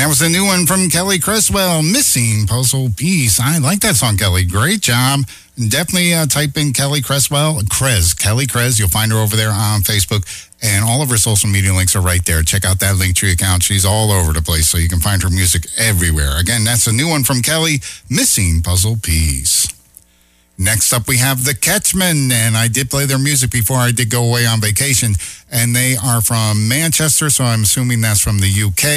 And that was a new one from Kelly Creswell, Missing Puzzle Piece. I like that song, Kelly. Great job. Definitely type in Kelly Creswell, Kelly Crez. You'll find her over there on Facebook. And all of her social media links are right there. Check out that Linktree account. She's all over the place, so you can find her music everywhere. Again, that's a new one from Kelly, Missing Puzzle Piece. Next up, we have the Catchmen, and I did play their music before I did go away on vacation. And they are from Manchester, so I'm assuming that's from the UK.